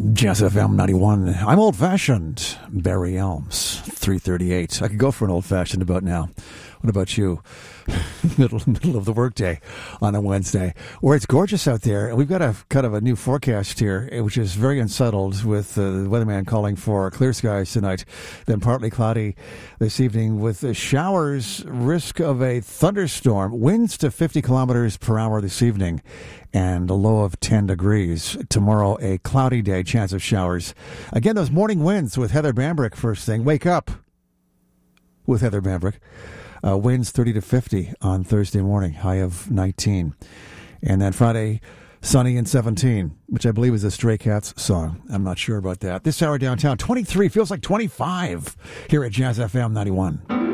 Jazz FM 91. I'm old-fashioned. Barry Elms, 3:38. I could go for an old-fashioned about now. What about you? middle of the workday on a Wednesday, where it's gorgeous out there. We've got a kind of a new forecast here, which is very unsettled, with the weatherman calling for clear skies tonight, then partly cloudy this evening with showers, risk of a thunderstorm, winds to 50 kilometers per hour this evening, and a low of 10 degrees. Tomorrow, a cloudy day, chance of showers. Again, those morning winds with Heather Bambrick first thing. Wake up with Heather Bambrick. Winds 30 to 50 on Thursday morning, high of 19. And then Friday, sunny and 17, which I believe is a Stray Cats song. I'm not sure about that. This hour downtown, 23, feels like 25 here at Jazz FM 91.